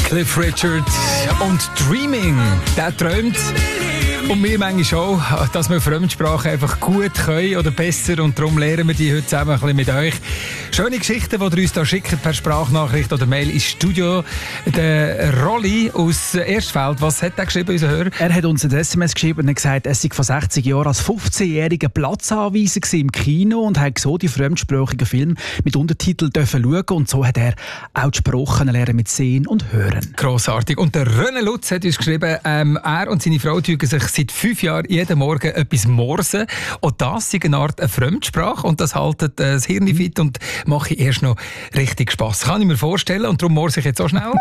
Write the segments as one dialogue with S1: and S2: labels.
S1: Cliff Richard und Dreaming, der träumt. Und wir manchmal auch, dass wir Fremdsprachen einfach gut können oder besser. Und darum lernen wir die heute zusammen ein bisschen mit euch. Schöne Geschichten, die ihr uns da schickt per Sprachnachricht oder Mail ins Studio. Der Rolli aus Erstfeld, was hat er geschrieben, unser Hörer?
S2: Er hat uns ein SMS geschrieben und hat gesagt, er sei vor 60 Jahren als 15-jähriger Platzanweiser im Kino und hat so die fremdsprachigen Filme mit Untertiteln schauen. Und so hat er auch die Sprachen lernen mit Sehen und Hören.
S1: Grossartig. Und der René Lutz hat uns geschrieben, er und seine Frau tun sich seit 5 Jahren jeden Morgen etwas morsen. Und das ist eine Art eine Fremdsprache und das haltet das Hirn fit und mache ich erst noch richtig Spass. Kann ich mir vorstellen und darum morse ich jetzt auch schnell.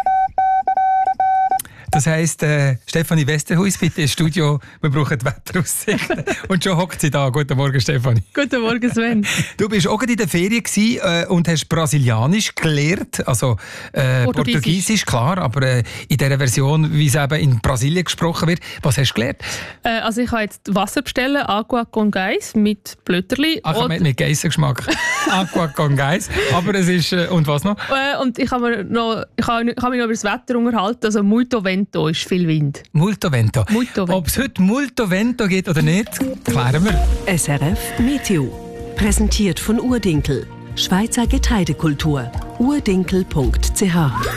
S1: Das heisst, Stefanie Westerhuis, bitte ins Studio. Wir brauchen die Wetteraussichten. Und schon hockt sie da. Guten Morgen, Stefanie.
S3: Guten Morgen, Sven.
S1: Du bist auch in der Ferien und hast Brasilianisch gelernt. Also Portugiesisch, klar, aber in der Version, wie es eben in Brasilien gesprochen wird. Was hast du gelernt?
S3: Also ich habe jetzt Wasser bestellen, Agua con Gás mit Blöterli.
S1: Ach, mit Geissengeschmack. Agua con Gás. Aber es ist... und was noch?
S3: Und ich habe mich noch über das Wetter unterhalten. Also muito vento ist viel Wind.
S1: Multo vento. Ob es heute Multo vento geht oder nicht, klären wir.
S4: SRF Meteo. Präsentiert von Urdinkel. Schweizer Getreidekultur. urdinkel.ch.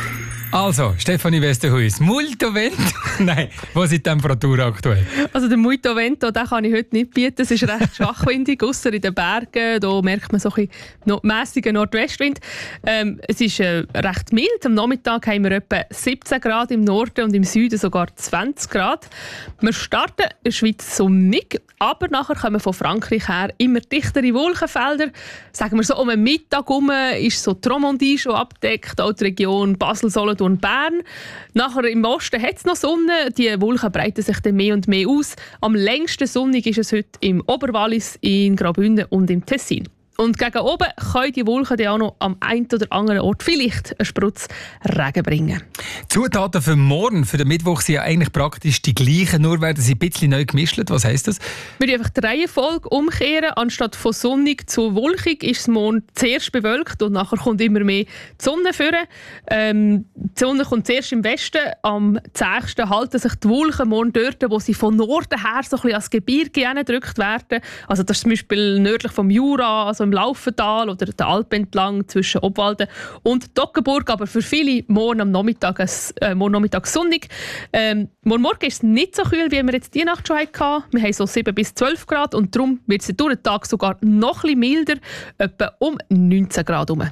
S1: Also, Stefanie Westerhuis, Multo vento. Nein, was ist die Temperatur aktuell?
S3: Also der muito vento, den kann ich heute nicht bieten. Es ist recht schwachwindig, ausser in den Bergen. Da merkt man so ein mässigen Nordwestwind. Es ist recht mild. Am Nachmittag haben wir etwa 17 Grad im Norden und im Süden sogar 20 Grad. Wir starten in der Schweiz sonnig, aber nachher kommen von Frankreich her immer dichtere Wolkenfelder. Sagen wir so, um den Mittag herum ist so die Romandie schon abgedeckt, auch die Region Basel, Solothurn und Bern. Nachher im Osten hat es noch Sonne. Die Wolken breiten sich dann mehr und mehr aus. Am längsten sonnig ist es heute im Oberwallis, in Graubünden und im Tessin. Und gegen oben können die Wolken dann auch noch am einen oder anderen Ort vielleicht einen Sprutz Regen bringen.
S1: Die Zutaten für morgen, für den Mittwoch, sind ja eigentlich praktisch die gleichen, nur werden sie ein bisschen neu gemischt. Was heisst das?
S3: Wir würden einfach die Reihenfolge umkehren. Anstatt von sonnig zu wolkig ist es morgen zuerst bewölkt und nachher kommt immer mehr die Sonne führen. Die Sonne kommt zuerst im Westen. Am 10. halten sich die Wolken morgen dort, wo sie von Norden her so ein bisschen ans Gebirge gedrückt werden. Also das ist zum Beispiel nördlich vom Jura, also im Laufental oder der Alpen entlang zwischen Obwalden und Toggenburg, aber für viele morgen am Nachmittag sonnig. Morgen ist es nicht so kühl, wie wir jetzt die Nacht schon hatten. Wir haben so 7 bis 12 Grad und darum wird es durch den Tag sogar noch etwas milder, etwa um 19 Grad herum.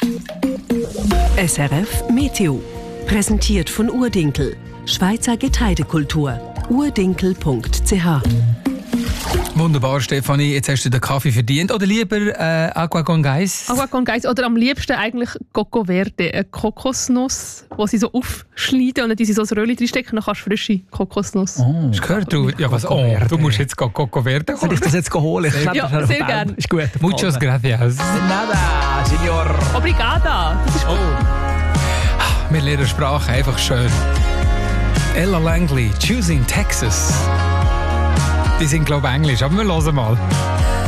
S4: SRF Meteo. Präsentiert von Urdinkel. Schweizer Getreidekultur. urdinkel.ch.
S1: Wunderbar, Stefanie. Jetzt hast du den Kaffee verdient. Oder lieber Agua con Gás?
S3: Agua con Gás. Oder am liebsten eigentlich Coco Verde. Eine Kokosnuss, die sie so aufschneiden und dann sie so ein Röllchen reinstecken. Dann kannst du frische Kokosnuss.
S1: Oh. Hast du gehört? Du musst jetzt Coco Verde holen.
S2: Soll ich das jetzt holen?
S3: Ja, sehr gerne.
S2: Ist gut.
S1: Muchas gracias.
S2: Nada, Signor.
S3: Obrigada. Das ist gut.
S1: Wir lernen Sprache einfach schön. Ella Langley, Choosing Texas. Die sind, glaube ich, Englisch, aber wir hören mal.